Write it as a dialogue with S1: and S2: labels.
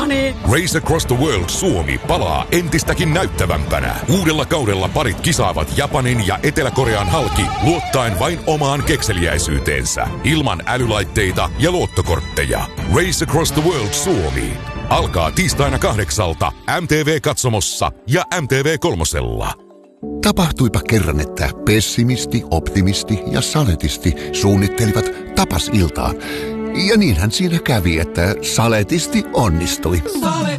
S1: Noniin.
S2: Race Across the World Suomi palaa entistäkin näyttävämpänä. Uudella kaudella parit kisaavat Japanin ja Etelä-Korean halki luottaen vain omaan kekseliäisyyteensä. Ilman älylaitteita ja luottokortteja. Race Across the World Suomi alkaa tiistaina 8 MTV-katsomossa ja MTV3.
S3: Tapahtuipa kerran, että pessimisti, optimisti ja saletisti suunnittelivat tapasiltaa. Ja niinhän siinä kävi, että saletisti onnistui.